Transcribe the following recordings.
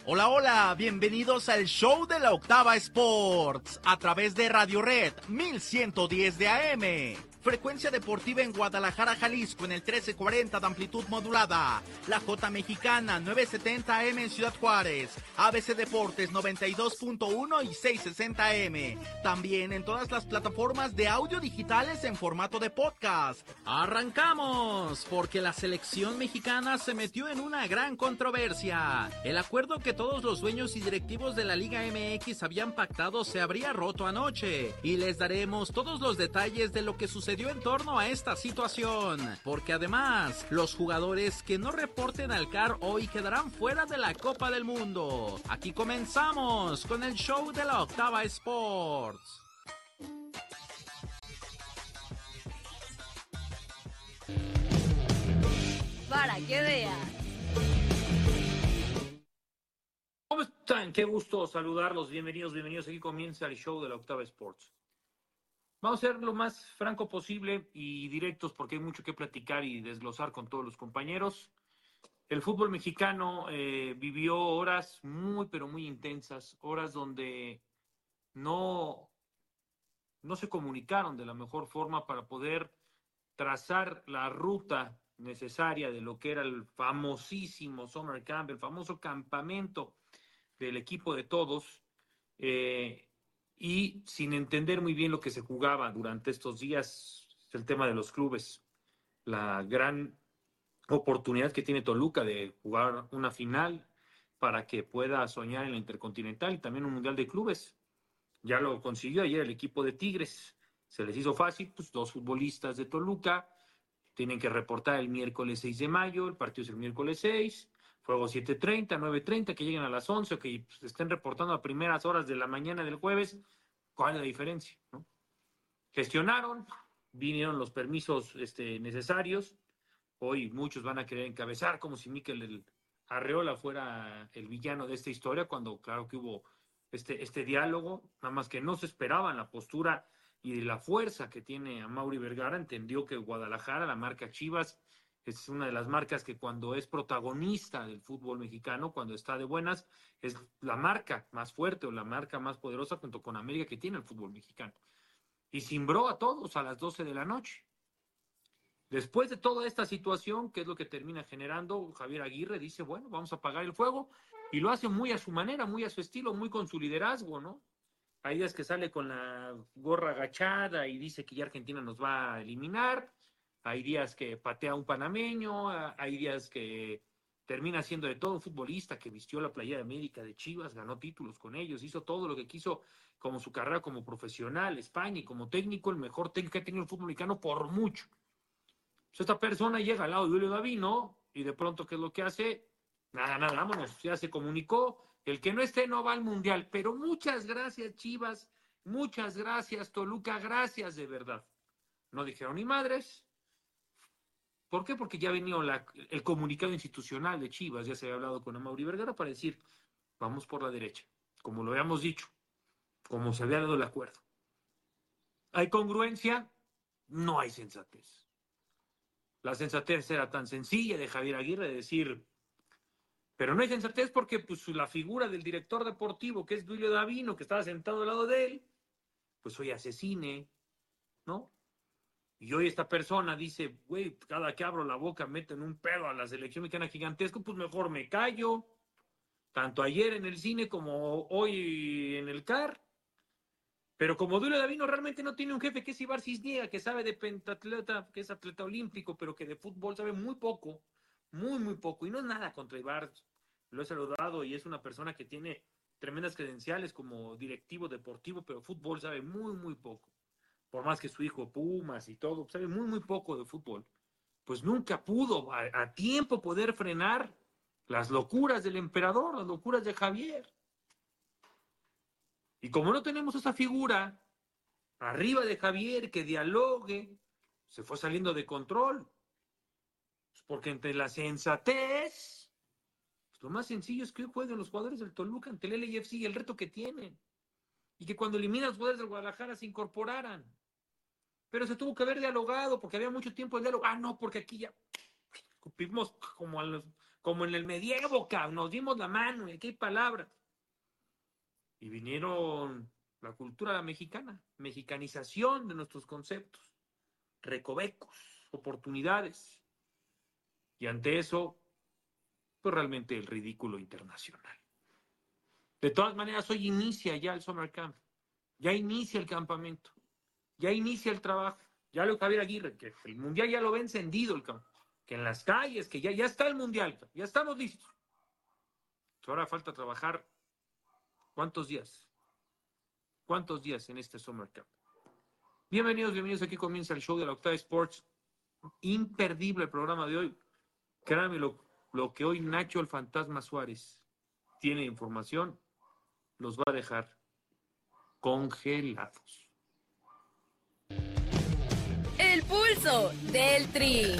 Hola, hola, bienvenidos al show de la Octava Sports a través de Radio Red 1110 de AM. Frecuencia deportiva en Guadalajara, Jalisco en el 1340 de amplitud modulada. La J Mexicana 970 AM en Ciudad Juárez. ABC Deportes 92.1 y 660 AM. También en todas las plataformas de audio digitales en formato de podcast. ¡Arrancamos! Porque la selección mexicana se metió en una gran controversia. El acuerdo que todos los dueños y directivos de la Liga MX habían pactado se habría roto anoche. Y les daremos todos los detalles de lo que sucedió en torno a esta situación, porque además los jugadores que no reporten al CAR hoy quedarán fuera de la Copa del Mundo. Aquí comenzamos con el show de la Octava Sports. Para que veas. ¿Cómo están? Qué gusto saludarlos. Bienvenidos. Aquí comienza el show de la Octava Sports. Vamos a ser lo más franco posible y directos porque hay mucho que platicar y desglosar con todos los compañeros. El fútbol mexicano vivió horas muy, pero muy intensas, horas donde no se comunicaron de la mejor forma para poder trazar la ruta necesaria de lo que era el famosísimo Summer Camp, el famoso campamento del equipo de todos, y sin entender muy bien lo que se jugaba durante estos días, el tema de los clubes, la gran oportunidad que tiene Toluca de jugar una final para que pueda soñar en la Intercontinental y también un Mundial de Clubes. Ya lo consiguió ayer el equipo de Tigres. Se les hizo fácil, pues 2 futbolistas de Toluca tienen que reportar el miércoles 6 de mayo, el partido es el miércoles 6, juego 7:30, 9:30, que lleguen a las 11 o que estén reportando a primeras horas de la mañana del jueves. ¿Cuál es la diferencia? ¿No? Gestionaron, vinieron los permisos necesarios. Hoy muchos van a querer encabezar como si Mikel Arreola fuera el villano de esta historia, cuando claro que hubo este diálogo, nada más que no se esperaban la postura y la fuerza que tiene Amaury Vergara. Entendió que Guadalajara, la marca Chivas, es una de las marcas que cuando es protagonista del fútbol mexicano, cuando está de buenas, es la marca más fuerte o la marca más poderosa junto con América que tiene el fútbol mexicano. Y cimbró a todos a las 12 de la noche. Después de toda esta situación, ¿qué es lo que termina generando? Javier Aguirre dice, bueno, vamos a apagar el fuego, y lo hace muy a su manera, muy a su estilo, muy con su liderazgo, ¿no? Hay días que sale con la gorra agachada y dice que ya Argentina nos va a eliminar, hay días que patea a un panameño, hay días que termina siendo de todo un futbolista que vistió la playera de América de Chivas, ganó títulos con ellos, hizo todo lo que quiso como su carrera como profesional, España, y como técnico, el mejor técnico que ha tenido el fútbol mexicano por mucho. Pues esta persona llega al lado de Julio Davino y de pronto, ¿qué es lo que hace? Nada, vámonos, ya se comunicó, el que no esté no va al Mundial, pero muchas gracias Chivas, muchas gracias Toluca, gracias de verdad. No dijeron ni madres. ¿Por qué? Porque ya venía el comunicado institucional de Chivas, ya se había hablado con Amaury Vergara para decir, vamos por la derecha, como lo habíamos dicho, como se había dado el acuerdo. ¿Hay congruencia? No hay sensatez. La sensatez era tan sencilla de Javier Aguirre de decir, pero no hay sensatez porque pues, la figura del director deportivo, que es Duilio Davino, que estaba sentado al lado de él, pues hoy asesine, ¿no? Y hoy esta persona dice, güey, cada que abro la boca meten un pedo a la selección mexicana gigantesco, pues mejor me callo. Tanto ayer en el cine como hoy en el CAR. Pero como Duilio Davino realmente no tiene un jefe, que es Ibar Cisniega, que sabe de pentatleta, que es atleta olímpico, pero que de fútbol sabe muy poco, muy poco. Y no es nada contra Ibar, lo he saludado y es una persona que tiene tremendas credenciales como directivo deportivo, pero fútbol sabe muy poco. Por más que su hijo Pumas y todo, sabe muy poco de fútbol. Pues nunca pudo a tiempo poder frenar las locuras del emperador, las locuras de Javier. Y como no tenemos esa figura arriba de Javier que dialogue, se fue saliendo de control. Pues porque entre la sensatez, pues lo más sencillo es que hoy jueguen los jugadores del Toluca ante el LAFC y el reto que tienen. Y que cuando eliminan a los jugadores del Guadalajara se incorporaran. Pero se tuvo que haber dialogado porque había mucho tiempo el diálogo. No, porque aquí ya escupimos como como en el medievo, cabrón, nos dimos la mano, y aquí hay palabras. Y vinieron la cultura mexicana, mexicanización de nuestros conceptos, recovecos, oportunidades. Y ante eso, pues realmente el ridículo internacional. De todas maneras, hoy inicia ya el Summer Camp, ya inicia el campamento, ya inicia el trabajo. Ya lo Javier Aguirre, que el Mundial ya lo ve encendido el campo, que en las calles, que ya está el Mundial, ya estamos listos. Ahora falta trabajar, ¿cuántos días? ¿Cuántos días en este Summer Camp? Bienvenidos, aquí comienza el show de la Octava Sports. Imperdible el programa de hoy. Créanme lo que hoy Nacho el Fantasma Suárez tiene información, los va a dejar congelados. El pulso del Tri.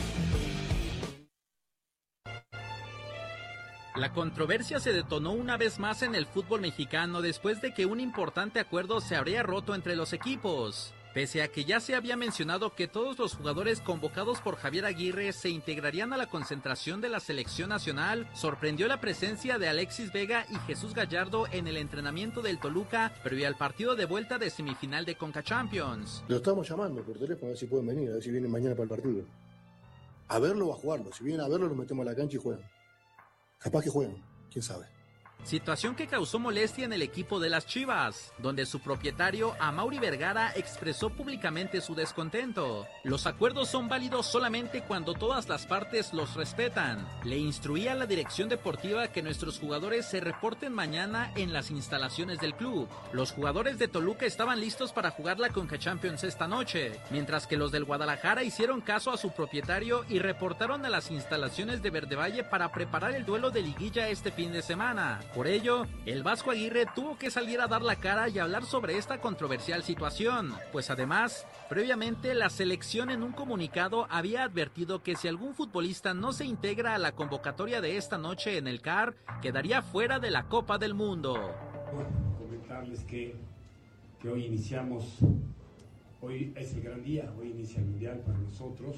La controversia se detonó una vez más en el fútbol mexicano después de que un importante acuerdo se habría roto entre los equipos. Pese a que ya se había mencionado que todos los jugadores convocados por Javier Aguirre se integrarían a la concentración de la selección nacional, sorprendió la presencia de Alexis Vega y Jesús Gallardo en el entrenamiento del Toluca previo al partido de vuelta de semifinal de Conca Champions. Lo estamos llamando por teléfono a ver si pueden venir, a ver si vienen mañana para el partido. A verlo o a jugarlo. Si vienen a verlo, lo metemos a la cancha y juegan. Capaz que juegan, quién sabe. Situación que causó molestia en el equipo de las Chivas, donde su propietario, Amaury Vergara, expresó públicamente su descontento. Los acuerdos son válidos solamente cuando todas las partes los respetan. Le instruía a la dirección deportiva que nuestros jugadores se reporten mañana en las instalaciones del club. Los jugadores de Toluca estaban listos para jugar la Conca Champions esta noche, mientras que los del Guadalajara hicieron caso a su propietario y reportaron a las instalaciones de Verde Valle para preparar el duelo de liguilla este fin de semana. Por ello, el Vasco Aguirre tuvo que salir a dar la cara y hablar sobre esta controversial situación, pues además, previamente la selección en un comunicado había advertido que si algún futbolista no se integra a la convocatoria de esta noche en el CAR, quedaría fuera de la Copa del Mundo. Comentarles que hoy iniciamos, hoy es el gran día, hoy inicia el Mundial para nosotros,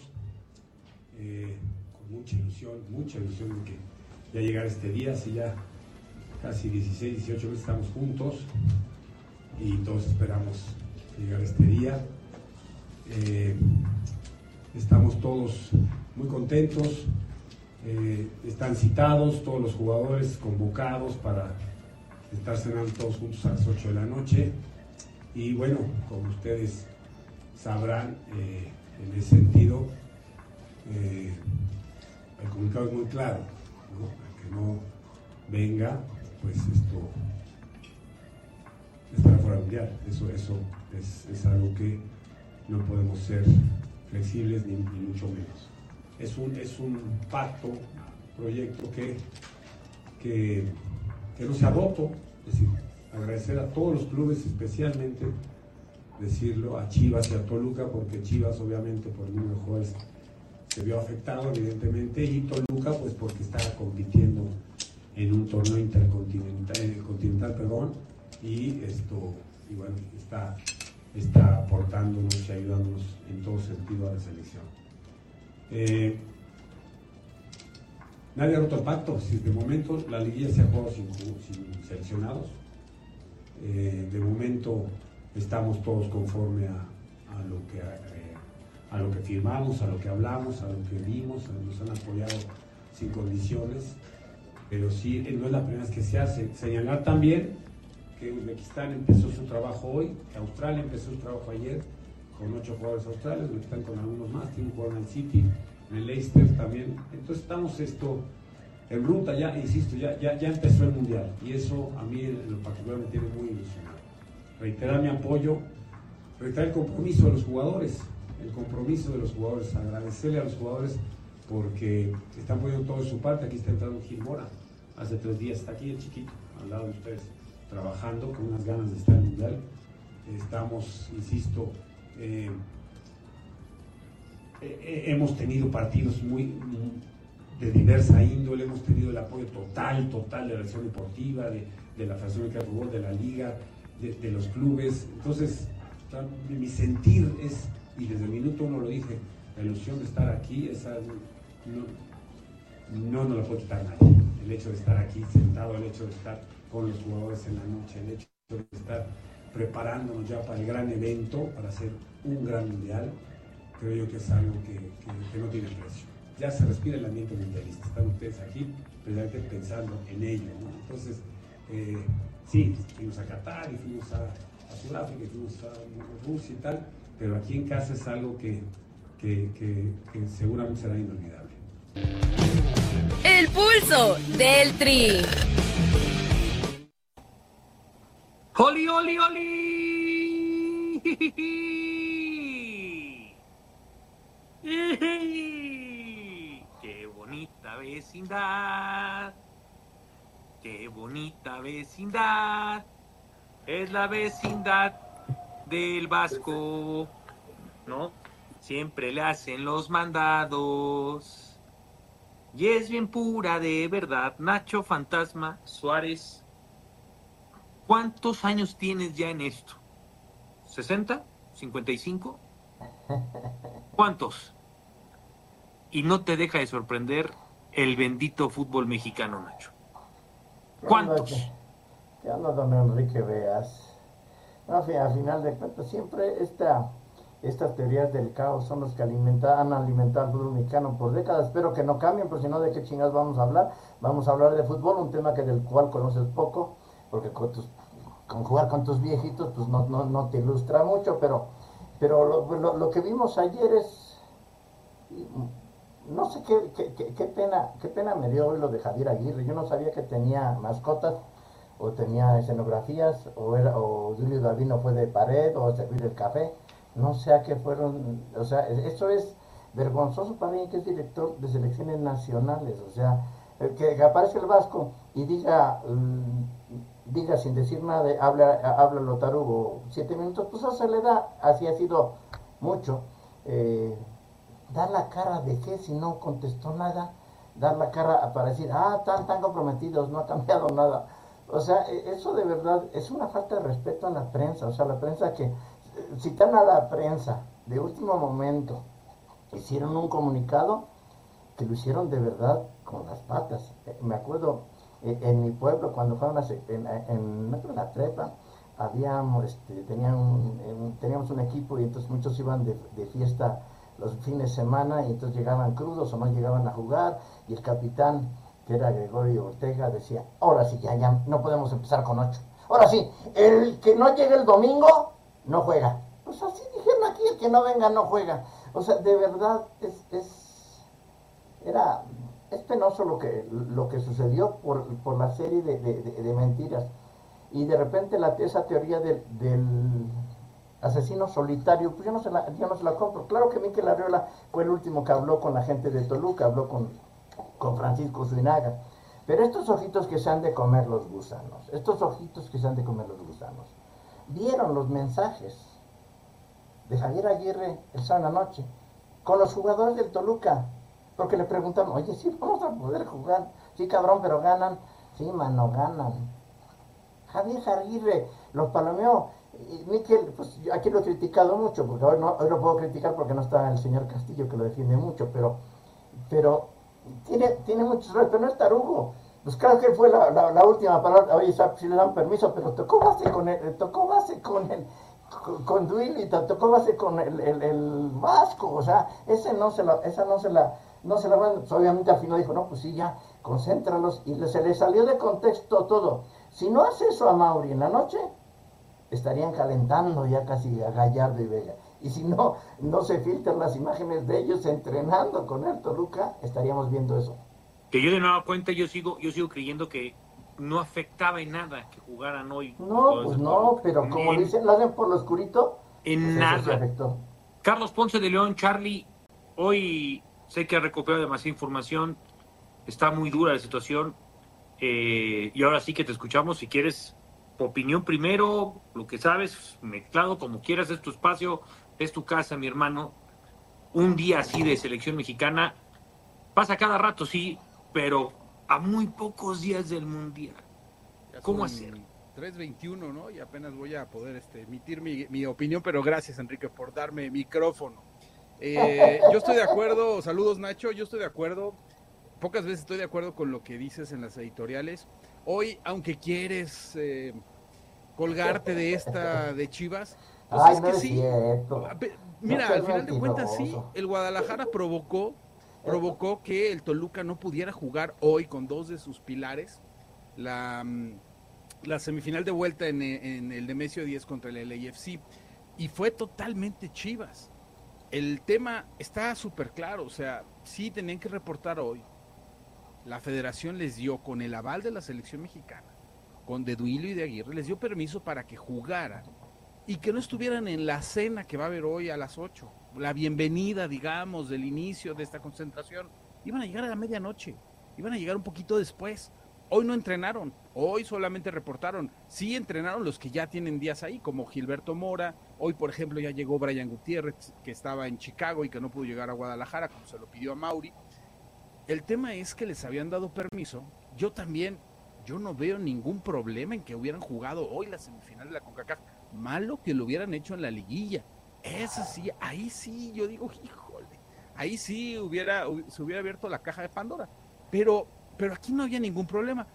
con mucha ilusión de que ya llegara este día, así ya casi 16, 18 meses estamos juntos y todos esperamos llegar a este día. Estamos todos muy contentos, están citados todos los jugadores convocados para estar cenando todos juntos a las 8 de la noche y bueno, como ustedes sabrán, en ese sentido el comunicado es muy claro, ¿no? Para que no venga, pues esto estará fuera mundial. Eso es algo que no podemos ser flexibles ni mucho menos. Es un pacto, proyecto que no se ha roto. Es decir, agradecer a todos los clubes, especialmente decirlo a Chivas y a Toluca, porque Chivas obviamente por el número de jugadores se vio afectado evidentemente, y Toluca pues porque estaba compitiendo en un torneo continental, y bueno, está aportándonos y ayudándonos en todo sentido a la selección. Nadie ha roto el pacto, si de momento la liguilla se ha jugado sin seleccionados, de momento estamos todos conforme a lo que firmamos, a lo que hablamos, a lo que vimos, nos han apoyado sin condiciones. Pero sí, no es la primera vez que se hace. Señalar también que Uzbekistán empezó su trabajo hoy, que Australia empezó su trabajo ayer, con 8 jugadores australianos, Uzbekistán con algunos más, tiene un jugador en el City, en el Leicester también. Entonces estamos en ruta ya, insisto, ya empezó el Mundial, y eso a mí en lo particular me tiene muy ilusionado. Reiterar mi apoyo, reiterar el compromiso de los jugadores, agradecerle a los jugadores porque están poniendo todo de su parte. Aquí está entrando Gil Mora, hace 3 días está aquí el chiquito, al lado de ustedes, trabajando con unas ganas de estar en el Mundial. Estamos, insisto, hemos tenido partidos muy de diversa índole, hemos tenido el apoyo total de la dirección deportiva, de la Federación de Fútbol, de la Liga, de los clubes. Entonces, mi sentir es, y desde el minuto 1 lo dije, la ilusión de estar aquí es algo, no nos lo puede quitar nadie. El hecho de estar aquí sentado, el hecho de estar con los jugadores en la noche, el hecho de estar preparándonos ya para el gran evento, para hacer un gran mundial, creo yo que es algo que no tiene precio. Ya se respira el ambiente mundialista, están ustedes aquí precisamente pensando en ello, ¿no? Entonces, sí, fuimos a Qatar y fuimos a Sudáfrica y fuimos a Rusia y tal, pero aquí en casa es algo que seguramente será inolvidable. El pulso del Tri. ¡Oli, oli, oli! ¡Qué bonita vecindad! ¡Qué bonita vecindad! Es la vecindad del Vasco, ¿no? Siempre le hacen los mandados. Y es bien pura de verdad. Nacho Fantasma Suárez, ¿cuántos años tienes ya en esto? ¿60? ¿55? ¿Cuántos? Y no te deja de sorprender el bendito fútbol mexicano, Nacho. ¿Cuántos? ¿Qué onda, don Enrique Veas? No, a final de cuentas, siempre estas teorías del caos son los que han alimentado al fútbol mexicano por décadas. Espero que no cambien, pero si no, ¿de qué chingados vamos a hablar? Vamos a hablar de fútbol, un tema del cual conoces poco, porque con jugar con tus viejitos pues no te ilustra mucho, pero lo que vimos ayer es, no sé qué pena me dio hoy lo de Javier Aguirre. Yo no sabía que tenía mascotas o tenía escenografías o Julio Davino fue de pared o servir el café, no sé a qué fueron. O sea, eso es vergonzoso para mí, que es director de selecciones nacionales. O sea, que aparezca el Vasco y diga sin decir nada, habla Lotarugo 7 minutos, pues eso se le da, así ha sido mucho. Dar la cara de qué si no contestó nada, dar la cara para decir, tan comprometidos, no ha cambiado nada. O sea, eso de verdad es una falta de respeto a la prensa. O sea, la prensa que citan a la prensa de último momento, hicieron un comunicado que lo hicieron de verdad con las patas. Me acuerdo en mi pueblo cuando fueron en la prepa, teníamos un equipo y entonces muchos iban de fiesta los fines de semana y entonces llegaban crudos o no llegaban a jugar y el capitán, que era Gregorio Ortega, decía, ahora sí, ya no podemos empezar con 8. Ahora sí, el que no llegue el domingo no juega. Pues así dijeron aquí, el que no venga no juega. O sea, de verdad es penoso lo que sucedió por la serie de mentiras. Y de repente esa teoría del asesino solitario, pues yo no se la compro. Claro que Mikel Arriola fue el último que habló con la gente de Toluca, habló con Francisco Zuinaga. Pero estos ojitos que se han de comer los gusanos, vieron los mensajes de Javier Aguirre el sábado en la noche con los jugadores del Toluca, porque le preguntaron, oye, sí vamos a poder jugar, sí cabrón, pero ganan, sí mano, ganan. Javier Aguirre los palomeó. Y Mikel, pues aquí lo he criticado mucho, porque hoy lo puedo criticar porque no está el señor Castillo, que lo defiende mucho, pero tiene muchos errores, pero no es tarugo. Pues claro que fue la última palabra. Oye, si le dan permiso, pero tocó base con Duilio, tocó base con el Vasco. O sea, esa no se la van. Pues obviamente al final dijo, no, pues sí, ya, concéntralos. Y se le salió de contexto todo. Si no hace eso a Mauri en la noche, estarían calentando ya casi a Gallardo y Vega. Y si no se filtran las imágenes de ellos entrenando con el Toluca, estaríamos viendo eso. Que yo de nueva cuenta, yo sigo creyendo que no afectaba en nada que jugaran hoy. No, pues no, pero como dicen, lo hacen por lo oscurito. En pues nada. Eso se afectó. Carlos Ponce de León, Charlie, hoy sé que ha recuperado demasiada información, está muy dura la situación, y ahora sí que te escuchamos, si quieres, opinión primero, lo que sabes, mezclado, como quieras, es tu espacio, es tu casa, mi hermano. Un día así de selección mexicana pasa cada rato, sí, pero a muy pocos días del Mundial. ¿Cómo hacer? 3:21, ¿no? Y apenas voy a poder emitir mi opinión, pero gracias, Enrique, por darme micrófono. Yo estoy de acuerdo, saludos, Nacho, yo estoy de acuerdo. pocas veces estoy de acuerdo con lo que dices en las editoriales. Hoy, aunque quieres colgarte de esta de Chivas, pues Ay, es no que es sí. cierto. Mira, No al seas final de cuentas sí, mentiroso. el Guadalajara provocó que el Toluca no pudiera jugar hoy con dos de sus pilares la semifinal de vuelta en el Nemesio 10 contra el LAFC, y fue totalmente Chivas. El tema está súper claro, o sea, sí tenían que reportar hoy. La federación les dio, con el aval de la selección mexicana, con de Duilio y de Aguirre, les dio permiso para que jugaran y que no estuvieran en la cena que va a haber hoy a las 8, la bienvenida, digamos, del inicio de esta concentración. Iban a llegar a la medianoche, iban a llegar un poquito después. Hoy no entrenaron, hoy solamente reportaron. Sí entrenaron los que ya tienen días ahí, como Gilberto Mora. Hoy, por ejemplo, ya llegó Brian Gutiérrez, que estaba en Chicago y que no pudo llegar a Guadalajara, como se lo pidió a Mauri. El tema es que les habían dado permiso. Yo no veo ningún problema en que hubieran jugado hoy la semifinal de la CONCACAF. Malo que lo hubieran hecho en la liguilla. Eso sí, ahí sí, yo digo, híjole, ahí sí se hubiera abierto la caja de Pandora. Pero aquí no había ningún problema.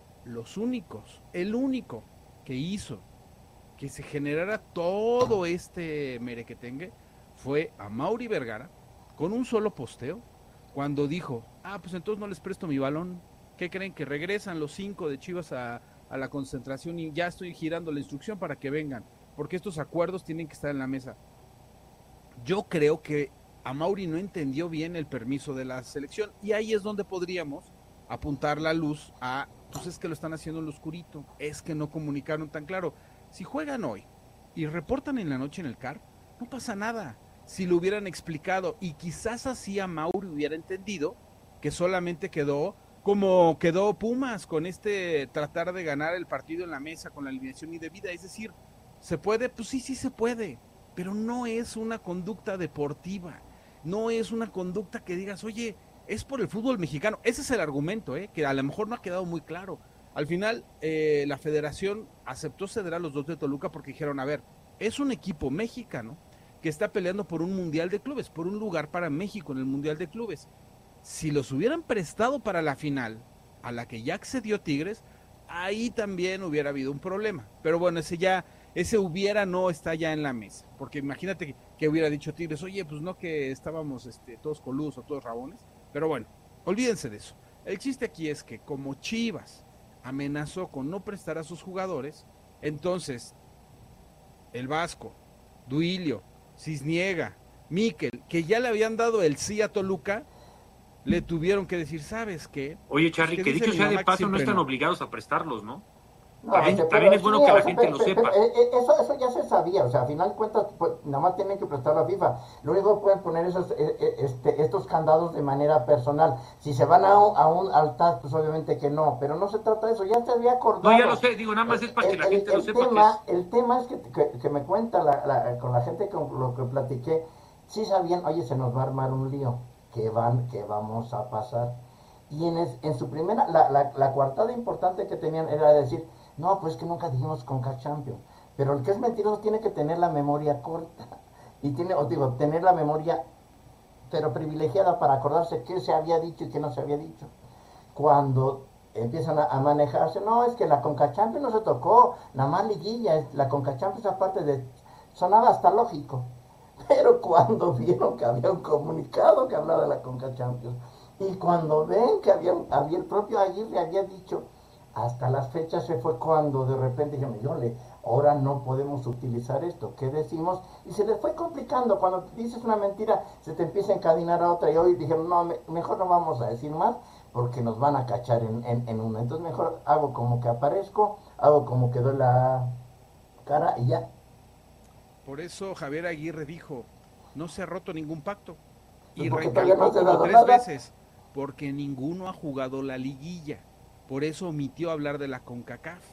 El único que hizo que se generara todo este merequetengue fue a Mauri Vergara, con un solo posteo, cuando dijo, pues entonces no les presto mi balón. ¿Qué creen? Que regresan los 5 de Chivas a la concentración y ya estoy girando la instrucción para que vengan, porque estos acuerdos tienen que estar en la mesa. Yo creo que a Mauri no entendió bien el permiso de la selección, y ahí es donde podríamos apuntar la luz a, pues es que lo están haciendo en lo oscurito, es que no comunicaron tan claro. Si juegan hoy y reportan en la noche en el CAR, no pasa nada. Si lo hubieran explicado, y quizás así a Mauri hubiera entendido que solamente quedó como quedó Pumas con tratar de ganar el partido en la mesa con la alineación indebida. Es decir, ¿se puede? Pues sí se puede, pero no es una conducta deportiva, no es una conducta que digas, oye, es por el fútbol mexicano. Ese es el argumento, que a lo mejor no ha quedado muy claro. Al final, la federación aceptó ceder a los dos de Toluca porque dijeron, a ver, es un equipo mexicano que está peleando por un mundial de clubes, por un lugar para México en el mundial de clubes. Si los hubieran prestado para la final, a la que ya accedió Tigres, ahí también hubiera habido un problema. Pero bueno, ese hubiera no está ya en la mesa. Porque imagínate que hubiera dicho Tigres, oye, pues no que estábamos todos coludos o todos rabones. Pero bueno, olvídense de eso. El chiste aquí es que como Chivas amenazó con no prestar a sus jugadores, entonces el Vasco, Duilio, Cisniega, Miquel, que ya le habían dado el sí a Toluca, le tuvieron que decir, ¿sabes qué? Oye, Charly, Pues que dicho sea de paso, no están no. obligados a prestarlos, ¿no? No, también es bueno que la gente lo sepa. Eso ya se sabía, o sea, a final de cuentas, pues, nada más tienen que prestar a FIFA. Lo único que pueden poner es estos candados de manera personal. Si se van a un altar, pues obviamente que no, pero no se trata de eso, ya se había acordado. No, ya lo sé, digo, nada más es para que la gente lo sepa. El tema es que me cuenta con la gente con lo que platiqué, sí sabían, oye, se nos va a armar un lío, que vamos a pasar. Y en su primera, la coartada importante que tenían era decir, no, pues que nunca dijimos Conca Champions. Pero el que es mentiroso tiene que tener la memoria corta. Y tener la memoria, pero privilegiada para acordarse qué se había dicho y qué no se había dicho. Cuando empiezan a manejarse, no, es que la Conca Champions no se tocó, nada más liguilla, la Conca Champions aparte de... Sonaba hasta lógico. Pero cuando vieron que había un comunicado que hablaba de la Conca Champions, y cuando ven que había el propio Aguirre había dicho, hasta las fechas se fue cuando de repente dijeron, ahora no podemos utilizar esto, ¿qué decimos? Y se les fue complicando, cuando dices una mentira se te empieza a encadenar a otra, y hoy dijeron, no, mejor no vamos a decir más, porque nos van a cachar en una, entonces mejor hago como que aparezco, hago como que doy la cara y ya. Por eso Javier Aguirre dijo, no se ha roto ningún pacto, y Porque recalcó no se ha como dado 3 nada. veces, porque ninguno ha jugado la liguilla. Por eso omitió hablar de la CONCACAF.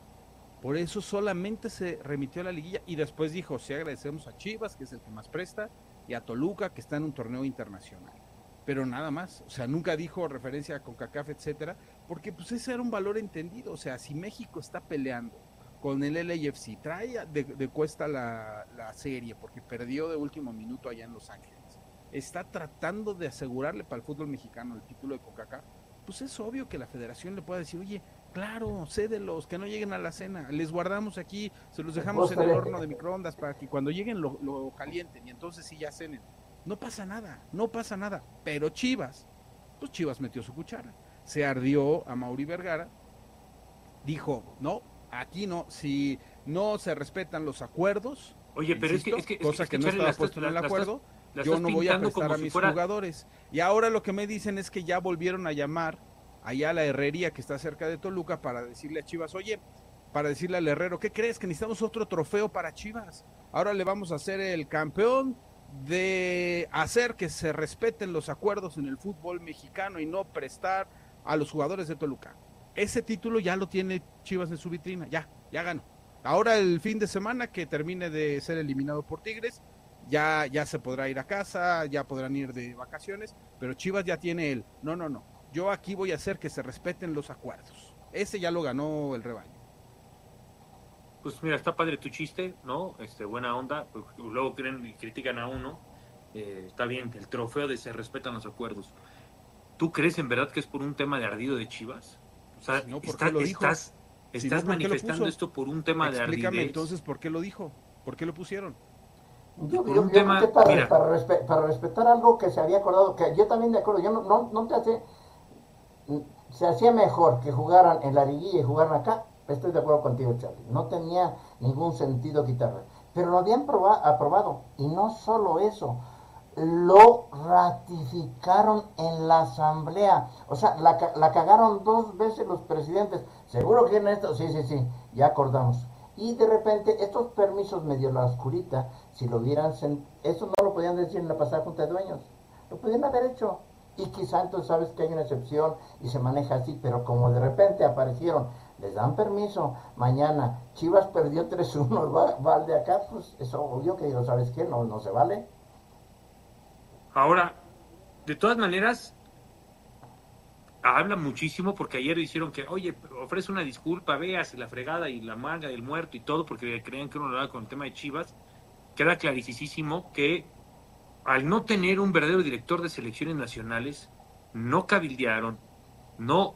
Por eso solamente se remitió a la liguilla y después dijo, sí agradecemos a Chivas, que es el que más presta, y a Toluca, que está en un torneo internacional. Pero nada más, o sea, nunca dijo referencia a CONCACAF, etcétera, porque pues ese era un valor entendido. O sea, si México está peleando con el LAFC, trae de cuesta la serie, porque perdió de último minuto allá en Los Ángeles, está tratando de asegurarle para el fútbol mexicano el título de CONCACAF, pues es obvio que la federación le pueda decir, oye, claro, cédelos, que no lleguen a la cena, les guardamos aquí, se los dejamos en el horno de microondas para que cuando lleguen lo calienten y entonces sí ya cenen. No pasa nada, pero Chivas, pues Chivas metió su cuchara, se ardió a Mauri Vergara, dijo, no, aquí no, si no se respetan los acuerdos, oye, pero insisto, es que cosa que no Charlie, estaba puesto en el acuerdo, yo no voy a prestar a mis jugadores. Y ahora lo que me dicen es que ya volvieron a llamar allá a la herrería que está cerca de Toluca para decirle a Chivas, oye, para decirle al herrero, ¿qué crees? Que necesitamos otro trofeo para Chivas. Ahora le vamos a hacer el campeón de hacer que se respeten los acuerdos en el fútbol mexicano y no prestar a los jugadores de Toluca. Ese título ya lo tiene Chivas en su vitrina, ya ganó. Ahora el fin de semana que termine de ser eliminado por Tigres, ya se podrá ir a casa, ya podrán ir de vacaciones, pero Chivas ya tiene el, no, yo aquí voy a hacer que se respeten los acuerdos. Ese ya lo ganó el rebaño. Pues mira, está padre tu chiste, ¿no? Buena onda, pues, luego critican a uno, está bien, el trofeo de se respetan los acuerdos. ¿Tú crees en verdad que es por un tema de ardido de Chivas? O sea, no, ¿por qué lo dijo? ¿Estás manifestando esto por un tema de ardidez? Explícame entonces por qué lo dijo, por qué lo pusieron. Yo creo que para respetar algo que se había acordado, que yo también de acuerdo, yo no te hace, se hacía mejor que jugaran en la liguilla y jugaran acá, estoy de acuerdo contigo, Charlie, no tenía ningún sentido quitarle, pero lo habían aprobado, y no solo eso, lo ratificaron en la asamblea, o sea, la cagaron 2 veces los presidentes, seguro que en esto, sí, ya acordamos. Y de repente, estos permisos medio la oscurita, si lo hubieran, eso no lo podían decir en la pasada junta de dueños, lo podían haber hecho. Y quizá entonces sabes que hay una excepción y se maneja así, pero como de repente aparecieron, les dan permiso, mañana Chivas perdió 3-1, va al de acá, pues eso obvio que digo, ¿sabes qué? No se vale. Ahora, de todas maneras, habla muchísimo porque ayer hicieron que, oye, ofrece una disculpa, veas la fregada y la manga del muerto y todo, porque creían que uno lo hablaba con el tema de Chivas. Queda clarísimo que al no tener un verdadero director de selecciones nacionales, no cabildearon, no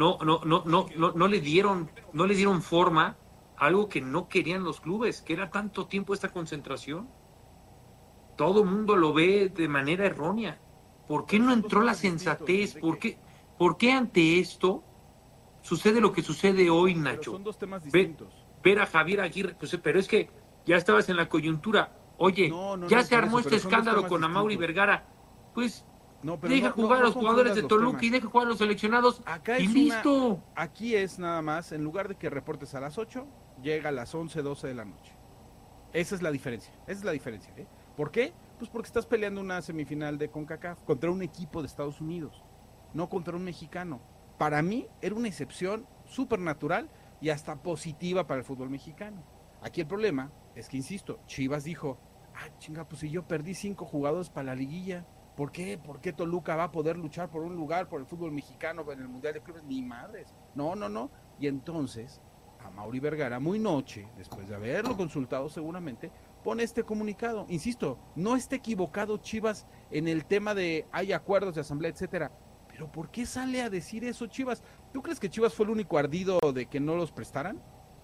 le dieron forma a algo que no querían los clubes, que era tanto tiempo esta concentración. Todo el mundo lo ve de manera errónea. ¿Por qué no entró la sensatez? ¿Por qué ante esto sucede lo que sucede hoy, Nacho? Pero son 2 temas distintos. Ver a Javier Aguirre, pues, pero es que ya estabas en la coyuntura. Oye, ya se armó este escándalo con Amaury Vergara. Pues deja jugar a los jugadores de Toluca y deja jugar a los seleccionados y listo. Aquí es nada más, en lugar de que reportes a las 8, llega a las 11, 12 de la noche. Esa es la diferencia, ¿eh? ¿Por qué? Pues porque estás peleando una semifinal de CONCACAF contra un equipo de Estados Unidos, no contra un mexicano. Para mí era una excepción súper natural y hasta positiva para el fútbol mexicano. Aquí el problema es que, insisto, Chivas dijo, chinga, pues si yo perdí 5 jugadores para la liguilla, ¿por qué? ¿Por qué Toluca va a poder luchar por un lugar por el fútbol mexicano en el Mundial de Clubes? Ni madres. No. Y entonces, Amaury Vergara, muy noche, después de haberlo consultado seguramente, pone este comunicado. Insisto, no está equivocado Chivas en el tema de hay acuerdos de asamblea, etcétera. Pero ¿por qué sale a decir eso Chivas? ¿Tú crees que Chivas fue el único ardido de que no los prestaran?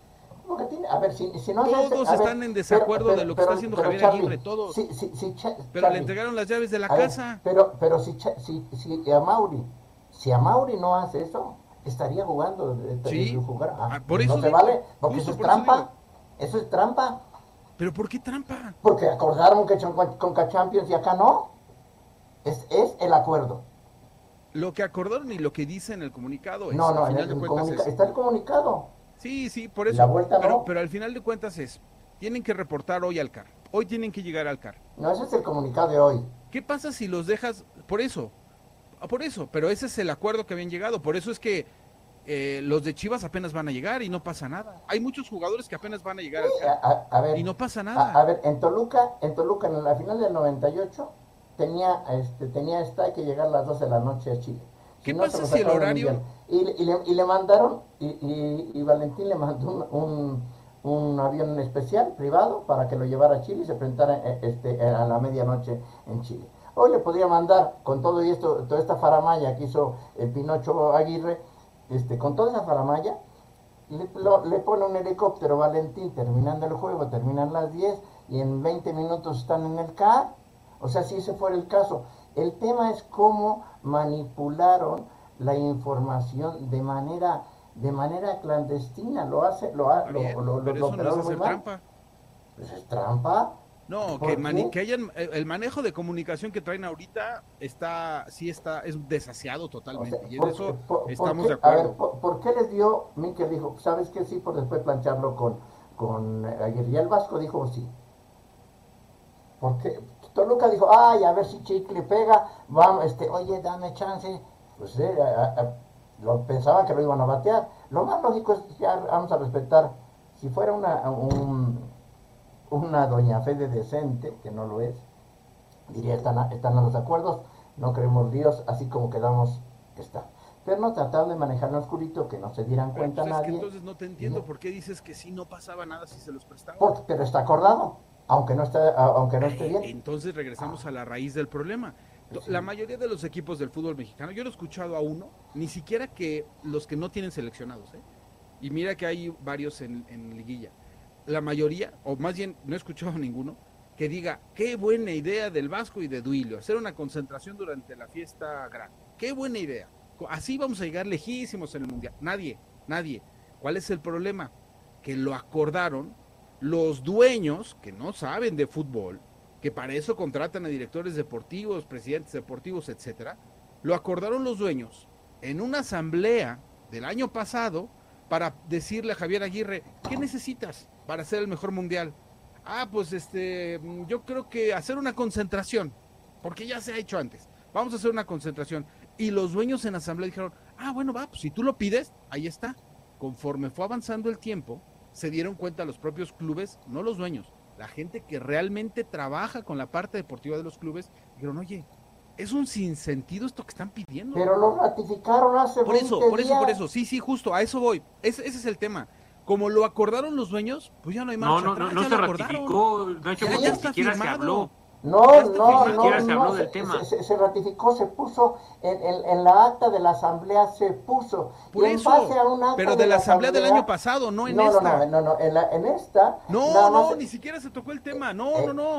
A ver, si no todos están en desacuerdo de lo que está haciendo Javier Charlie, Aguirre, todos. Pero Charlie, le entregaron las llaves de la casa. Pero si Amaury no hace eso, estaría jugando. Sí, por eso no se vale, porque eso es trampa. Eso es trampa. ¿Pero por qué trampa? Porque acordaron que con Champions y acá no. Es el acuerdo. Lo que acordaron y lo que dice en el comunicado es... No, está el comunicado. Sí, por eso. La vuelta pero al final de cuentas tienen que reportar hoy al CAR. Hoy tienen que llegar al CAR. No, ese es el comunicado de hoy. ¿Qué pasa si los dejas? Por eso, pero ese es el acuerdo que habían llegado. Por eso es que los de Chivas apenas van a llegar y no pasa nada. Hay muchos jugadores que apenas van a llegar al CAR y no pasa nada. A ver, en Toluca, en la final del 98, tenía que llegar a las 12 de la noche a Chile. ¿Qué pasa si el horario? Y le mandaron, y Valentín le mandó un avión especial, privado, para que lo llevara a Chile y se presentara a la medianoche en Chile. Hoy le podría mandar con todo y esto, toda esta faramaya que hizo el Pinocho Aguirre, con toda esa faramaya, le pone un helicóptero Valentín terminando el juego, terminan las 10 y en 20 minutos están en el CAR. O sea, si ese fuera el caso. El tema es cómo manipularon la información de manera clandestina. Lo pero eso no es hacer trampa. Pues es trampa. No, que hayan el manejo de comunicación que traen ahorita es desasiado totalmente. Y en eso estamos de acuerdo. A ver, ¿por qué les dio? Mikel dijo, ¿sabes qué? Sí, por después plancharlo con Aguirre. Y el Vasco dijo sí. Porque Toluca dijo, ay, a ver si Chicle pega, vamos, oye, dame chance. Pues lo pensaban que lo iban a batear. Lo más lógico es que ya vamos a respetar. Si fuera una doña Fede decente, que no lo es, diría, están en los acuerdos, no queremos líos, así como quedamos que está. Pero no tratar de manejar en oscurito, que no se dieran cuenta pues nadie. Que entonces no te entiendo por qué dices que sí no pasaba nada si se los prestaba. Pero está acordado, aunque no esté bien. Entonces regresamos a la raíz del problema. Sí. La mayoría de los equipos del fútbol mexicano, yo lo he escuchado a uno, ni siquiera que los que no tienen seleccionados, y mira que hay varios en liguilla. La mayoría, o más bien no he escuchado a ninguno, que diga, qué buena idea del Vasco y de Duilio, hacer una concentración durante la fiesta grande. Qué buena idea. Así vamos a llegar lejísimos en el Mundial. Nadie. ¿Cuál es el problema? Que lo acordaron los dueños, que no saben de fútbol, que para eso contratan a directores deportivos, presidentes deportivos, etcétera. Lo acordaron los dueños en una asamblea del año pasado para decirle a Javier Aguirre, ¿qué necesitas para hacer el mejor mundial? Pues yo creo que hacer una concentración, porque ya se ha hecho antes. Vamos a hacer una concentración. Y los dueños en la asamblea dijeron, bueno, pues si tú lo pides, ahí está. Conforme fue avanzando el tiempo, se dieron cuenta los propios clubes, no los dueños, la gente que realmente trabaja con la parte deportiva de los clubes, dijeron, oye, es un sinsentido esto que están pidiendo. Pero lo ratificaron hace 20 días. Por eso, sí, justo, a eso voy. Ese es el tema. Como lo acordaron los dueños, pues ya no hay marcha atrás. No se ratificó, no hecho porque ni siquiera se habló. No, se ratificó, se puso en la acta de la asamblea, se puso. Por y eso, en base a un acta pero de la asamblea del año pasado, no en esta. En esta. Ni siquiera se tocó el tema, no.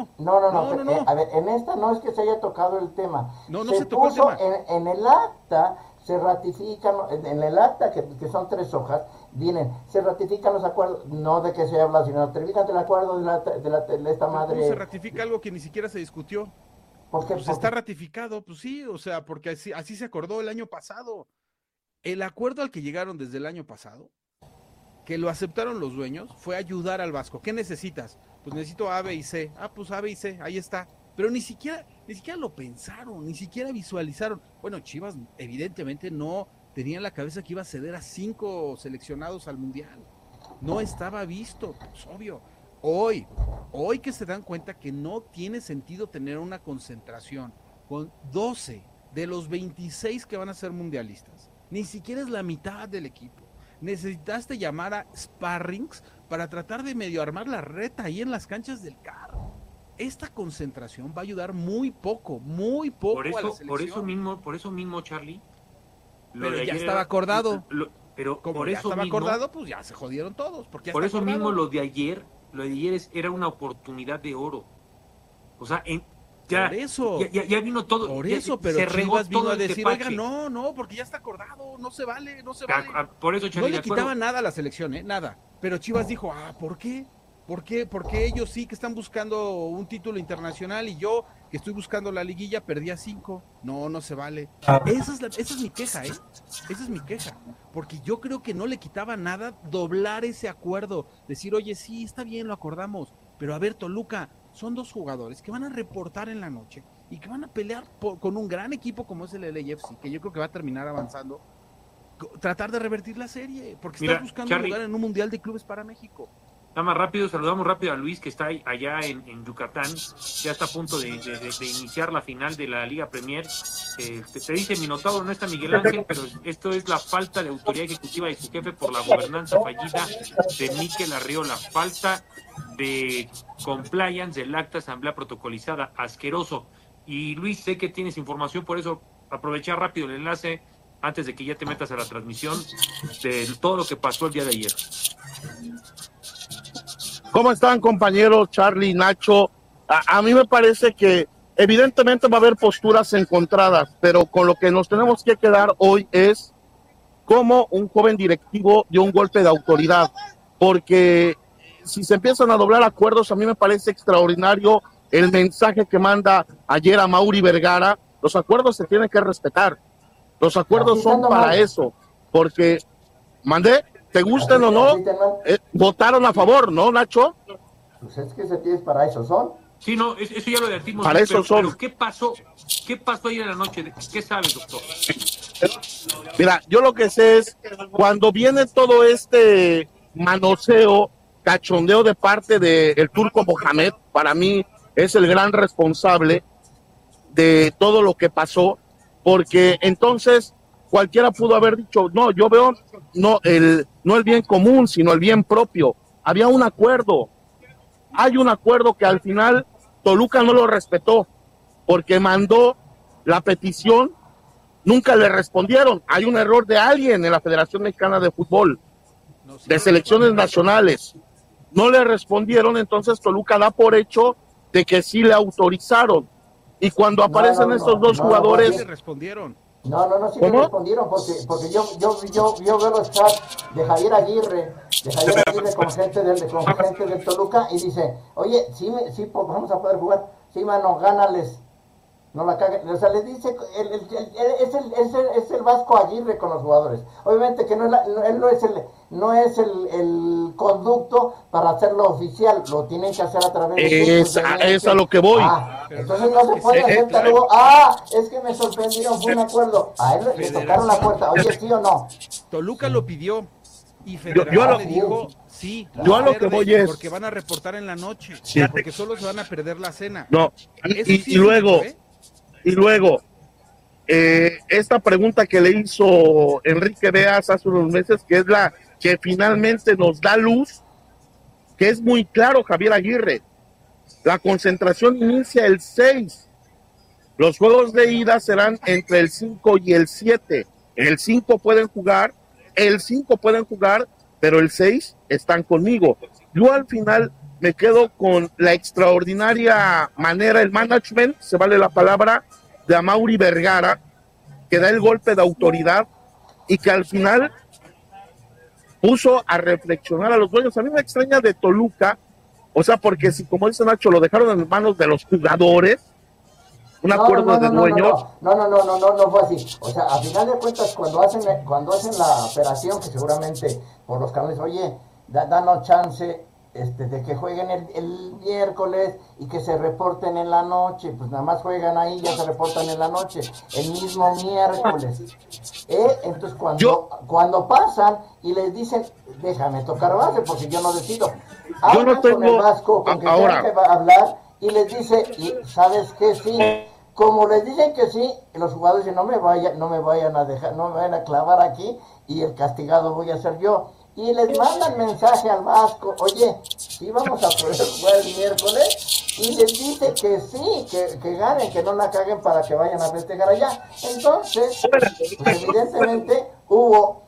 A ver, en esta no es que se haya tocado el tema. No se tocó el tema. En el acta se ratifican, en el acta, que son 3 hojas, se ratifican los acuerdos, no de que se habla, sino ratifican el acuerdo de esta madre. ¿Cómo se ratifica algo que ni siquiera se discutió? Porque está ratificado, pues sí, o sea, porque así se acordó el año pasado. El acuerdo al que llegaron desde el año pasado, que lo aceptaron los dueños, fue ayudar al Vasco. ¿Qué necesitas? Pues necesito A, B y C. Pues A, B y C, ahí está. Pero ni siquiera lo pensaron, ni siquiera visualizaron. Bueno, Chivas evidentemente no tenía en la cabeza que iba a ceder a 5 seleccionados al Mundial. No estaba visto, pues obvio. Hoy que se dan cuenta que no tiene sentido tener una concentración con 12 de los 26 que van a ser mundialistas. Ni siquiera es la mitad del equipo. Necesitaste llamar a sparrings para tratar de medio armar la reta ahí en las canchas del carro. Esta concentración va a ayudar muy poco por eso, a la selección. Por eso mismo, Charlie. Pero ya estaba acordado. Pero como por ya eso estaba mismo, acordado, pues ya se jodieron todos. Porque por eso acordado. mismo lo de ayer era una oportunidad de oro. O sea, ya vino todo. Por eso, pero Chivas vino a decir, oiga, no, porque ya está acordado, no se vale. Por eso, Charlie, no le quitaba nada a la selección, nada. Pero Chivas dijo, ¿por qué? Porque ellos sí que están buscando un título internacional y yo, que estoy buscando la liguilla, perdí a 5. No se vale. Esa es mi queja, Esa es mi queja. Porque yo creo que no le quitaba nada doblar ese acuerdo. Decir, oye, sí, está bien, lo acordamos. Pero a ver, Toluca, son 2 jugadores que van a reportar en la noche y que van a pelear con un gran equipo como es el LAFC, que yo creo que va a terminar avanzando. Tratar de revertir la serie, porque estás buscando un lugar en un Mundial de Clubes para México. Saludamos rápido a Luis, que está allá en Yucatán, ya está a punto de iniciar la final de la Liga Premier. Te dice Minotauro, no está Miguel Ángel, pero esto es la falta de autoridad ejecutiva de su jefe por la gobernanza fallida de Mikel Arriola, falta de compliance del acta asamblea protocolizada, asqueroso. Y Luis, sé que tienes información, por eso aprovechar rápido el enlace antes de que ya te metas a la transmisión de todo lo que pasó el día de ayer. ¿Cómo están, compañeros Charlie, Nacho? A mí me parece que evidentemente va a haber posturas encontradas, pero con lo que nos tenemos que quedar hoy es cómo un joven directivo dio un golpe de autoridad, porque si se empiezan a doblar acuerdos, a mí me parece extraordinario el mensaje que manda ayer a Mauri Vergara. Los acuerdos se tienen que respetar, los acuerdos son para eso, porque, mandé, te gusten o no, votaron a favor, ¿no, Nacho? Pues es que ese es para eso son. Sí, no, eso ya lo debatimos. Para eso son. Pero ¿qué pasó ayer en la noche? ¿Qué sabes, doctor? Mira, yo lo que sé es, cuando viene todo este manoseo, cachondeo de parte del Turco Mohamed, para mí es el gran responsable de todo lo que pasó, porque entonces cualquiera pudo haber dicho, no, yo veo no el bien común, sino el bien propio. Había un acuerdo, hay un acuerdo que al final Toluca no lo respetó, porque mandó la petición, nunca le respondieron. Hay un error de alguien en la Federación Mexicana de Fútbol, de selecciones nacionales. No le respondieron, entonces Toluca da por hecho de que sí le autorizaron. Y cuando aparecen estos dos jugadores... Sí le respondieron. Sí le respondieron, porque yo veo los chats de Javier Aguirre con gente del Toluca, y dice, oye, sí, pues vamos a poder jugar, sí, mano, gánales, no la caguen. O sea, le dice, es el Vasco Aguirre con los jugadores. Obviamente que él no es el conducto para hacerlo oficial, lo tienen que hacer a través de... Es a lo que voy. Entonces no se puede hacer luego, es que me sorprendieron, fue un acuerdo. A él le tocaron la puerta, oye, ¿sí o no? Toluca lo pidió y Federación le dijo, sí, yo a lo que voy es... porque van a reportar en la noche, sí, porque solo se van a perder la cena. No, y luego, esta pregunta que le hizo Enrique Beas hace unos meses, que es la que finalmente nos da luz, que es muy claro, Javier Aguirre, la concentración inicia el 6, los juegos de ida serán entre el 5 y el 7, el 5 pueden jugar, pero el 6 están conmigo. Yo al final me quedo con la extraordinaria manera, el management, se vale la palabra, de Amaury Vergara, que da el golpe de autoridad y que al final puso a reflexionar a los dueños. A mí me extraña de Toluca, o sea, porque si, como dice Nacho, lo dejaron en manos de los jugadores, un acuerdo de dueños. No fue así. O sea, a final de cuentas, cuando hacen la operación, que seguramente por los canales, oye, danos chance de que jueguen el miércoles y que se reporten en la noche, pues nada más juegan ahí, ya se reportan en la noche, el mismo miércoles. Entonces cuando pasan y les dicen, déjame tocar base porque yo no decido, yo no tengo, con el Vasco, con que ahora que va a hablar, y les dice, y ¿sabes qué? Sí, como les dicen que sí, los jugadores dicen, no me vayan a dejar, no me vayan a clavar aquí, y el castigado voy a ser yo. Y les mandan mensaje al Vasco, oye, sí vamos a poder jugar el miércoles, y les dice que sí, que ganen, que no la caguen para que vayan a festejar allá. Entonces, pues evidentemente hubo,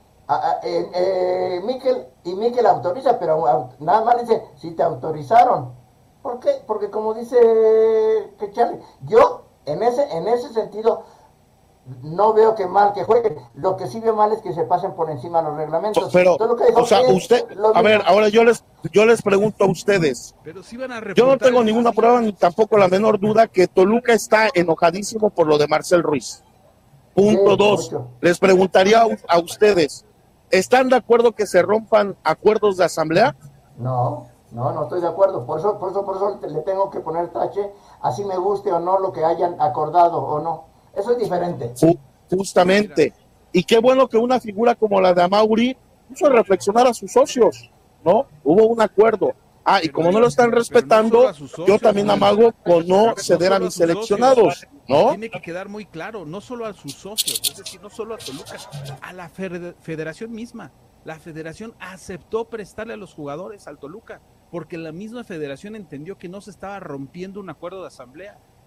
Mikel autoriza, pero nada más dice, sí te autorizaron. ¿Por qué? Porque como dice que Charlie, yo en ese sentido no veo que mal que jueguen. Lo que sí veo mal es que se pasen por encima de los reglamentos. Pero, o sea, usted, a ver, ahora yo les pregunto a ustedes. Pero sí van a yo no tengo ninguna prueba ni tampoco la menor duda que Toluca está enojadísimo por lo de Marcel Ruiz. Punto 2. Les preguntaría a ustedes, ¿están de acuerdo que se rompan acuerdos de asamblea? No estoy de acuerdo. Por eso le tengo que poner tache, así me guste o no lo que hayan acordado o no. Eso es diferente. Justamente. Y qué bueno que una figura como la de Amaury puso a reflexionar a sus socios, ¿no? Hubo un acuerdo. Y como no lo están respetando, yo también amago con no ceder a mis seleccionados, ¿no? Tiene que quedar muy claro, no solo a sus socios, es decir, no solo a Toluca, a la federación misma. La federación aceptó prestarle a los jugadores al Toluca, porque la misma federación entendió que no se estaba rompiendo un acuerdo de asamblea.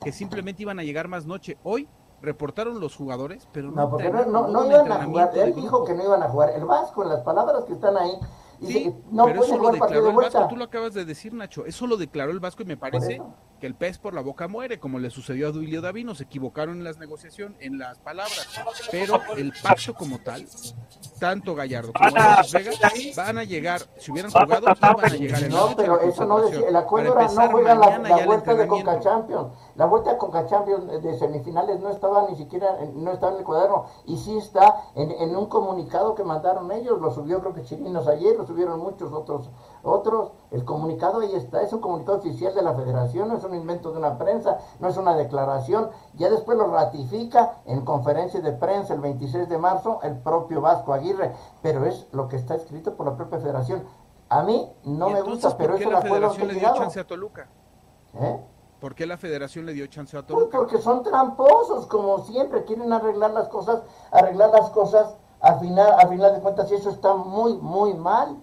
que simplemente iban a llegar más noche. Hoy reportaron los jugadores, pero No, porque entrenaron, no un iban a jugar. entrenamiento de Él dijo grupo. que no iban a jugar. El Vasco, en las palabras que están ahí, dice Sí, que no pero eso pueden lo jugar partido declaró de el Vasco, vuelta. tú lo acabas de decir, Nacho, eso lo declaró el Vasco y me parece eso. que el pez por la boca muere, como le sucedió a Duilio Davino, se equivocaron en las negociaciones, en las palabras, pero el pacto como tal, tanto Gallardo como Alexis Vega van a llegar, si hubieran jugado, iban a llegar en la No, noche pero a la eso no decía, el acuerdo para era no empezar juegan mañana ya la el vuelta de entrenamiento. Conca Champions. La vuelta de Conca Champions de semifinales no estaba ni siquiera, no estaba en el cuaderno, y sí está en un comunicado que mandaron ellos, lo subió creo que Chirinos ayer, lo subieron muchos otros, el comunicado ahí está, es un comunicado oficial de la federación, no es un invento de una prensa, no es una declaración, ya después lo ratifica en conferencia de prensa el 26 de marzo el propio Vasco Aguirre, pero es lo que está escrito por la propia federación. A mí no me gusta, pero es el acuerdo ¿por qué la federación le dio llegado. chance a Toluca? ¿Eh? ¿Por qué la federación le dio chance a Pues Toluca? porque son tramposos, como siempre, quieren arreglar las cosas, al final de cuentas, y eso está muy, muy mal.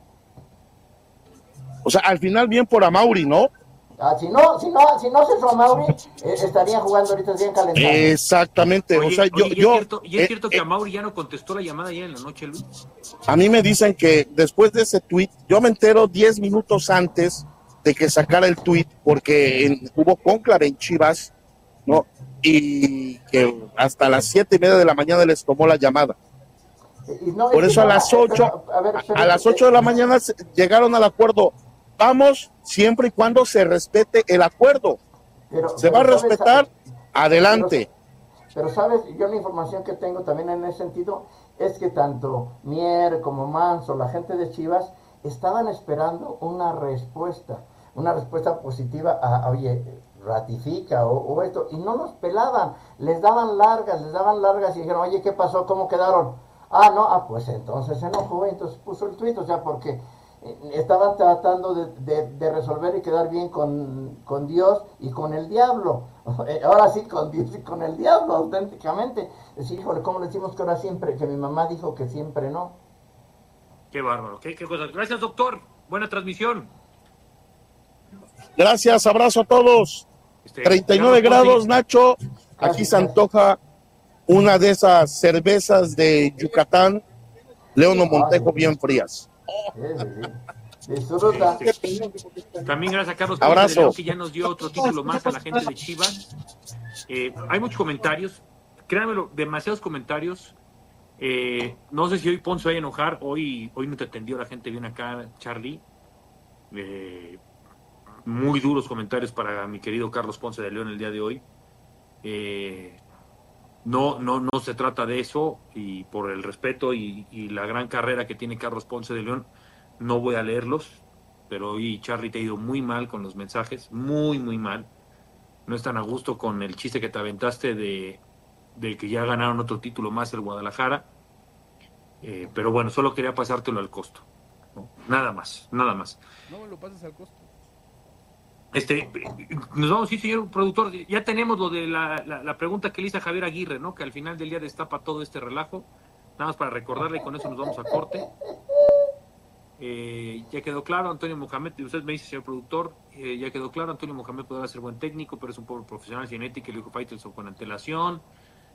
O sea, al final bien por Amauri, ¿no? Si no se hizo a Mauri, estarían jugando ahorita bien calentados. Exactamente. Oye, o sea, es cierto que a Mauri ya no contestó la llamada ayer en la noche, Luis. A mí me dicen que después de ese tweet, yo me entero 10 minutos antes de que sacara el tweet, porque hubo cónclave en Chivas, ¿no? Y que hasta las 7:30 de la mañana les tomó la llamada. Por eso a las 8 de la mañana llegaron al acuerdo. Vamos siempre y cuando se respete el acuerdo. Se va a respetar, adelante. Pero sabes, yo la información que tengo también en ese sentido es que tanto Mier como Manso, la gente de Chivas, estaban esperando una respuesta positiva a, oye, ratifica o esto, y no los pelaban, les daban largas y dijeron, oye, ¿qué pasó? ¿Cómo quedaron? Pues entonces se enojó, entonces puso el tuit, o sea, porque estaban tratando de resolver y quedar bien con Dios y con el diablo. Ahora sí, con Dios y con el diablo, auténticamente. Decir, híjole, ¿cómo le decimos que ahora siempre? Que mi mamá dijo que siempre no. Qué bárbaro, qué cosa. Gracias, doctor. Buena transmisión. Gracias, abrazo a todos. 39 grados, Nacho. Aquí se antoja una de esas cervezas de Yucatán, León o Montejo, bien frías. Disfruta. También gracias a Carlos Abrazo. Ponce de León, que ya nos dio otro título más a la gente de Chivas. Hay muchos comentarios, créanmelo, demasiados comentarios. No sé si hoy Ponce va a enojar, hoy no te atendió la gente bien acá, Charlie. Muy duros comentarios para mi querido Carlos Ponce de León el día de hoy. No se trata de eso, y por el respeto y la gran carrera que tiene Carlos Ponce de León, no voy a leerlos, pero hoy Charlie te ha ido muy mal con los mensajes, muy, muy mal. No están a gusto con el chiste que te aventaste de que ya ganaron otro título más el Guadalajara, pero bueno, solo quería pasártelo al costo, ¿no? Nada más. No me lo pases al costo. Nos vamos, sí, señor productor, ya tenemos lo de la pregunta que le hizo a Javier Aguirre, ¿no? Que al final del día destapa todo este relajo. Nada más para recordarle, y con eso nos vamos a corte. Ya quedó claro, Antonio Mohamed, usted me dice, señor productor, ya quedó claro, Antonio Mohamed podrá ser buen técnico, pero es un pobre profesional sin ética y le dijo Faitelson con antelación.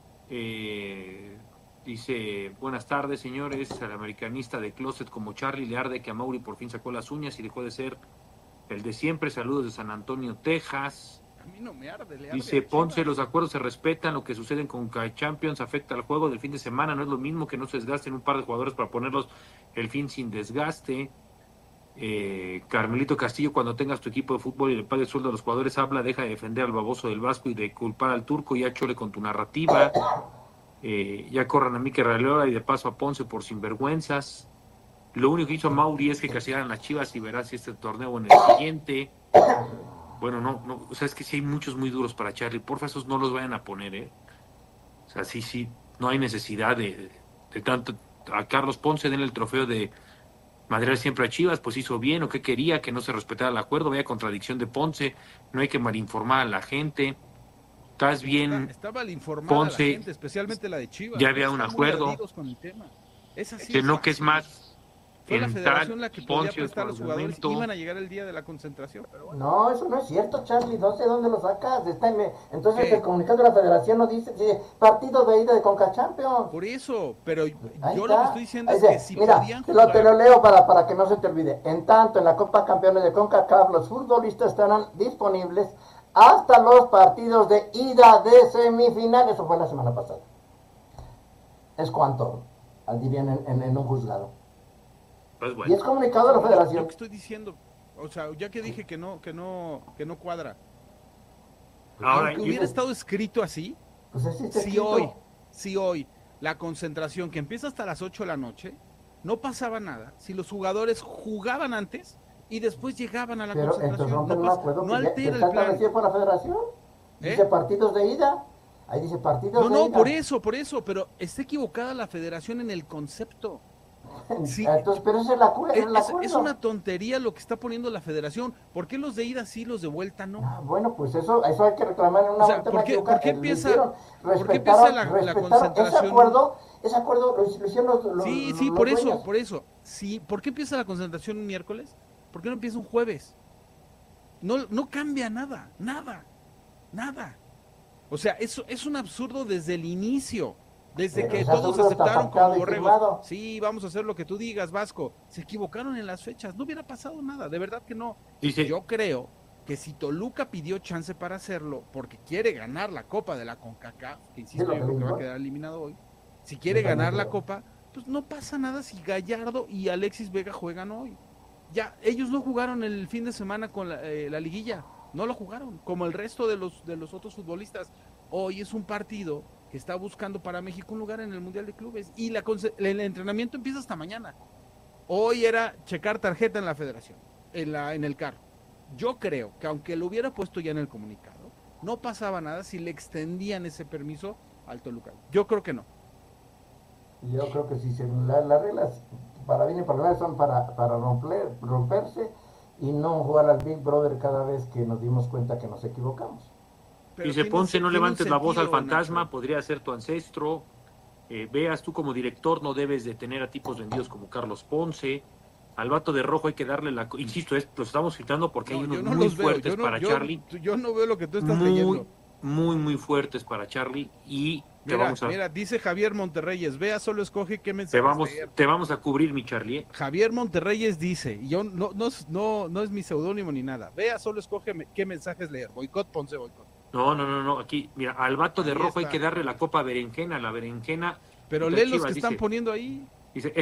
Dice, buenas tardes, señores, al americanista de closet como Charlie le arde que a Mauri por fin sacó las uñas y dejó de ser el de siempre. Saludos de San Antonio, Texas. A mí no me arde, le arde. Dice Ponce, los acuerdos se respetan, lo que sucede con Champions afecta al juego del fin de semana, no es lo mismo que no se desgasten un par de jugadores para ponerlos el fin sin desgaste. Carmelito Castillo, cuando tengas tu equipo de fútbol y le pagues sueldo a los jugadores, deja de defender al baboso del Vasco y de culpar al turco, ya chole con tu narrativa. Ya corran a Mikel Arreola y de paso a Ponce por sinvergüenzas. Lo único que hizo Mauri es que castigaran las Chivas y verás si este torneo o en el siguiente. Bueno, no, o sea, es que sí hay muchos muy duros para Charlie. Porfa, esos no los vayan a poner, O sea, sí, no hay necesidad de tanto. A Carlos Ponce denle el trofeo de madrear siempre a Chivas, pues hizo bien, o qué quería, que no se respetara el acuerdo, vaya contradicción de Ponce, no hay que malinformar a la gente. Estás bien, está mal informada Ponce, la gente, especialmente la de Chivas. ya había un acuerdo. Con el tema. Es así, Que no, que es más. Fue la en federación tal la que podía Poncio, prestar a los jugadores, argumento. iban a llegar el día de la concentración, pero bueno. No, eso no es cierto, Charlie, no sé dónde lo sacas. Entonces ¿Qué? el comunicado de la federación no dice partido de ida de Conca Champions. Por eso, pero Ahí yo está. lo que estoy diciendo Ahí es dice, que si mira, podían te jugar... lo leo para que no se te olvide. En tanto, en la Copa Campeones de CONCACAF, los futbolistas estarán disponibles hasta los partidos de ida de semifinal. Eso fue la semana pasada. ¿Es cuánto? Dirían en un juzgado. Pues Y bueno, es comunicado de la Yo federación. que estoy diciendo, o sea, ya que dije que no cuadra. ahora Aunque hubiera estado escrito así, Pues así está si escrito. hoy la concentración que empieza hasta las 8 de la noche, no pasaba nada si los jugadores jugaban antes y después llegaban a la Pero entonces concentración. rompen un acuerdo No que ya altera el está plan. establecido por la federación. Dice ¿Eh? partidos de ida. Ahí dice partidos de No, ida. por eso, pero está equivocada la federación en el concepto. Sí. Entonces, pero esa es la Es una tontería lo que está poniendo la federación. ¿Por qué los de ida sí, los de vuelta no? Bueno, pues eso hay que reclamar en una O sea, vuelta ¿por qué empieza la respetaron concentración? ese acuerdo lo hicieron los Sí, los por dueños. eso. Sí, ¿por qué empieza la concentración un miércoles? ¿Por qué no empieza un jueves? No cambia nada. O sea, eso es un absurdo desde el inicio. Desde Pero que ese todos absurdo está aceptaron pactado como y borregos. firmado. Sí, vamos a hacer lo que tú digas, Vasco. Se equivocaron en las fechas. No hubiera pasado nada, de verdad que no. dice, Yo creo que si Toluca pidió chance para hacerlo porque quiere ganar la Copa de la CONCACAF, que insisto, Sí, lo yo creo que va a mismo. quedar eliminado hoy, si quiere Yo también ganar la creo. Copa, pues no pasa nada si Gallardo y Alexis Vega juegan hoy. Ya, ellos no jugaron el fin de semana con la liguilla, no lo jugaron, como el resto de los otros futbolistas. Hoy es un partido que está buscando para México un lugar en el Mundial de Clubes y el entrenamiento empieza hasta mañana. Hoy era checar tarjeta en la federación, en el carro. Yo creo que aunque lo hubiera puesto ya en el comunicado, no pasaba nada si le extendían ese permiso al Toluca. Yo creo que no. Yo creo que si las reglas para bien y para mal son para romperse y no jugar al Big Brother cada vez que nos dimos cuenta que nos equivocamos. Pero dice tiene Ponce, no tiene un levantes la voz al sentido, fantasma, Nacho. podría ser tu ancestro. Veas, tú como director no debes de tener a tipos vendidos como Carlos Ponce. Al vato de rojo hay que darle insisto, lo estamos citando porque hay No, unos yo no muy los veo, fuertes yo no- para yo- Charlie. Yo no veo lo que tú estás leyendo. Muy fuertes para Charlie y Mira, dice Javier Monterreyes, vea, solo escoge qué mensajes leer. te vamos a cubrir, mi Charlie. Javier Monterreyes dice, y yo no es mi seudónimo ni nada, vea, solo escoge qué mensajes leer. Boicot, Ponce, boicot. No, aquí, mira, al vato de Ahí rojo hay está. que darle la copa berenjena, la berenjena. Pero de lee los Chivas, que están dice, poniendo ahí. Dice,